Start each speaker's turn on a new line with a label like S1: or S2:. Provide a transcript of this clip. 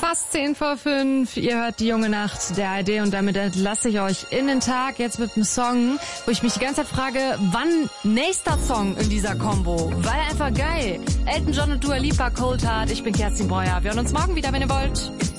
S1: Fast 10:05. Ihr hört die junge Nacht der ARD und damit entlasse ich euch in den Tag. Jetzt mit einem Song, wo ich mich die ganze Zeit frage, wann nächster Song in dieser Combo? Weil einfach geil. Elton John und Dua Lipa, Cold Heart. Ich bin Kerstin Breuer. Wir hören uns morgen wieder, wenn ihr wollt.